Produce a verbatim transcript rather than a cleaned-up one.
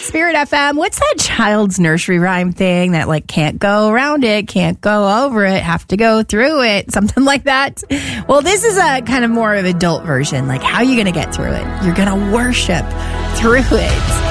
Spirit F M. What's that child's nursery rhyme thing that like can't go around it, can't go over it, have to go through it, something like that? Well, this is a kind of more of an adult version. Like, how are you going to get through it? You're going to worship through it.